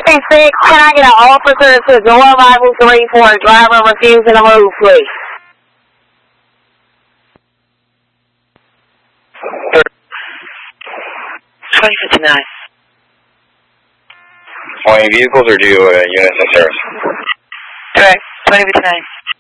36, can I get an officer to door level 3 for a driver refusing to move, please? 2059. 20 vehicles or do units in service? Correct. 2059.